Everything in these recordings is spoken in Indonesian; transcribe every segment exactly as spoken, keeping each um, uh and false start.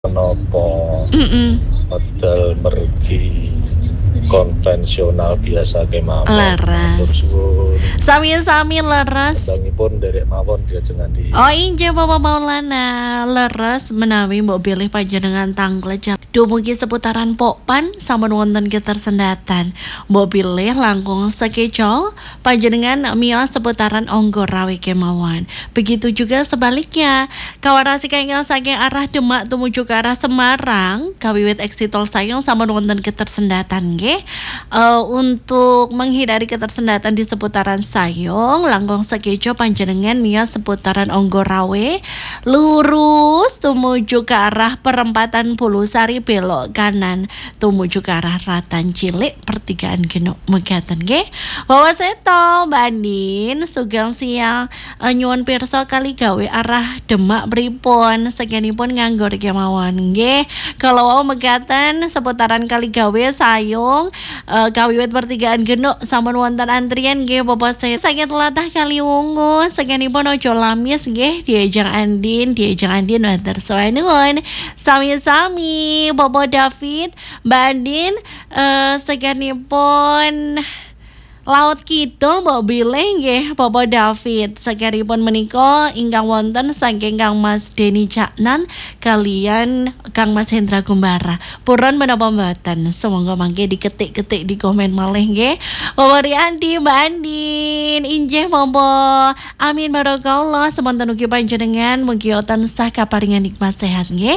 Nopo Mm-mm. hotel mergi konvensional biasa kemawon. Laras. Sami-sami leres. Undangipun derek mawon diajengan di. Oh inje Bapak Maulana leres menawi mbok bilih panjenengan tanglet dumugi seputaran Pokpan sampun wonten ketersendatan. Mbok bilih langkung sekecol panjenengan miyos seputaran Onggorawe kemawon. Begitu juga sebaliknya, kawarasi kenging saking arah Demak tumuju ke arah Semarang, kawiwit eksitol sayang sampun wonten ketersendatan nggih. Uh, untuk menghindari ketersendatan di seputaran Sayong, langkung sekejo panjenengan miyos seputaran Onggorawe lurus tumuju ke arah perempatan Pulusari belok kanan tumuju ke arah Ratan Cilik pertigaan genuk megaten nggih. Bawa seto Mbak Andin sugeng siang uh, nyuwun pirsa kali gawe arah Demak pripun segenipun nganggur kemawon nggih. Kalau wau megaten seputaran kali gawe Sayong uh, kawiwit pertigaan genuk sampun wonten antrian nggih Bapak saya sakit latah kali wungu segenipun ojo lamis nggih diajeng Andin diajeng Andin matur suwun nuwun sami-sami Bapak David Mbak Andin uh, segenipun Laut Kidul mbok bilih nggih Bapak David sakeripun menika ingkang wonten saking Kang Mas Deni Caknan kalian Kang Mas Hendra Gumbara. Purun menapa mboten? Semoga mangke diketik-ketik di komen malih nggih. Bapak Riandi Mbak Andin injih monggo. Amin barakallah semonten ugi panjenengan mugi tansah kaparingan nikmat sehat nggih.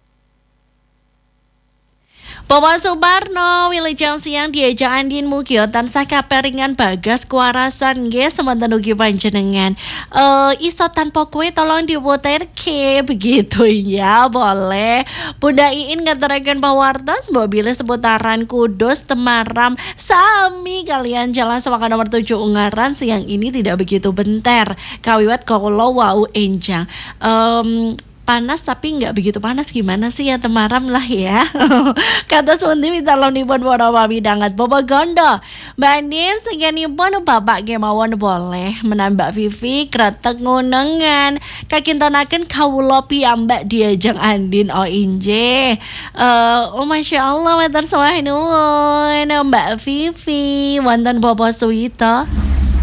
Bapak Suparno, wilujeng siang diajak Andin mugi tansah kaperingan bagas kuarasan nggih semonten ugi panjenengan. Eh uh, iso tanpa kue tolong diputerke begitu ya boleh. Bunda Iin ngaturaken pawartos mbok bilih seputaran Kudus, Temaram, sami kalian jalan semangka nomor tujuh Ungaran siang ini tidak begitu bentar. Kawiwat kula wau enjang. Um, panas tapi nggak begitu panas gimana sih ya Temaram lah ya. Kata Sundi minta lonipun para pabidangat Bapak Gondo Mbak Andin segenipun Bapak kemawon boleh menambah Vivi kretek ngunengan kakintonaken kawula piyambak diajeng Andin oh inje uh, oh Masya Allah matur suwun nuwun Mbak Vivi wonten Bapak Suwito.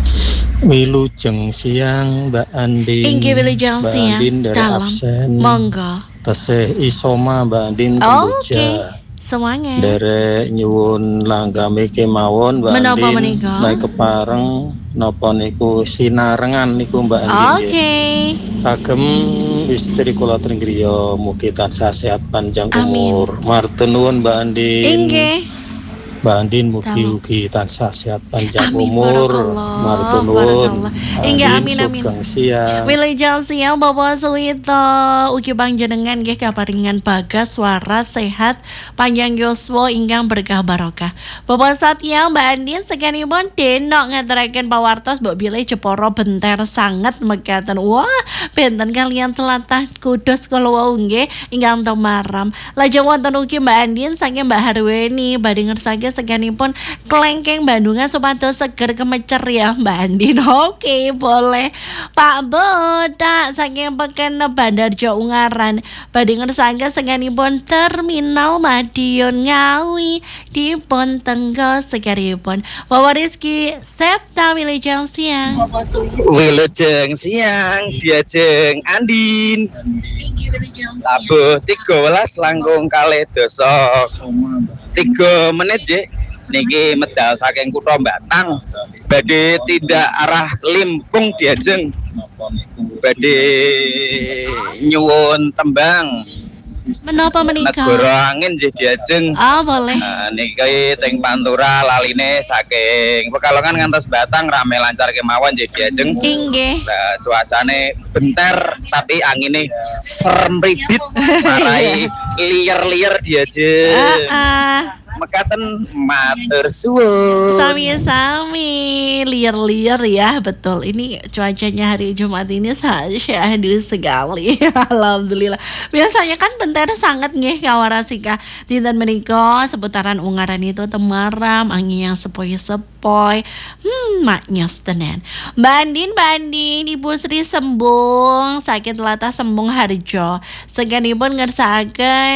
Wilujeng siang Mbak Andin. Inggih wilujeng siang. Mbak Andin dari dalam absen. Monggo. Tesih isoma Mbak Andin Oke. Okay. Semangat. Derek nyuwun langgame kemawon Mbak Menapa Andin. menika? Naik kepareng napa niku sinarengan niku Mbak Andin. Oke. Okay. Kagem istri kula teng griya mugi tansah sehat panjang Amin. umur. Marten nuwun Mbak Andin. Inggih. Mbak Andin mugi-mugi tansah sehat panjang amin, umur. Marten nuwun. Inggih amin amin. Sugeng siang. Wilujeng siang Bapak Suwito. Ugi panjenengan nggih kaparingan bagas waras sehat panjang yuswa ingkang berkah barokah. Bapak Satya Mbak Andin segenipun denok ngaturaken pawartos mbok bilih Jepara Benter sanget mekaten. Wah, benten kalian telatah Kudus kala wau nggih ingkang Temaram. Lajeng wonten ugi Mbak Andin saking Mbak Harweni badhe ngersake segenipun klengkeng Bandungan supados seger kemecer ya Mbak Andin. Oke, boleh. Pak Bodak saking Peken Bandarjo Ungaran badhe ngersake segenipun terminal Madiun Ngawi dipun tenggo segeripun. Bapak Rizky Septa wilujeng siang. Wilujeng siang diajeng Andin. Labuh tiga belas langkung kalih dasa tiga menit je niki medal saking kutha Batang badhe tindak arah Limpung diajeng badhe nyuwun tembang Menapa menika? Negara Angin nggih diajeng. Ah, boleh. Nah, niki teng Pantura laline saking Pekalongan ngantos Batang rame lancar kemawon nggih diajeng. Inggih. Nah, cuacane benter tapi angine serem ribit marai liar-liar diajeng. Ah, ah. Mekaten matur suwun. Sami-sami, liar-liar ya, betul. Ini cuacanya hari Jumat ini syahdu sekali. Alhamdulillah. Biasanya kan bentar sangat nggih kawarasika. Dinten menika seputaran ungaran itu temaram, angin yang sepoi-sepoi. Hmm, maknyos tenan. Bandin, bandin, Ibu Sri Sembung, sakit latah sembung harjo. Seganipun ngersakaken